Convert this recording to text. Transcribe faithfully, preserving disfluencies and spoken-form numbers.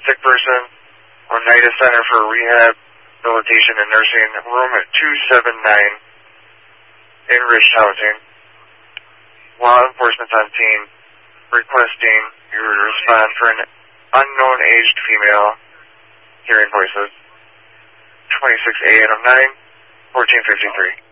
sick person, Oneida Center for Rehabilitation and Nursing, room two seven nine, enriched housing. Law enforcement's on scene, requesting you respond for an unknown aged female, hearing voices. twenty-six A Adam nine, fourteen fifty-three.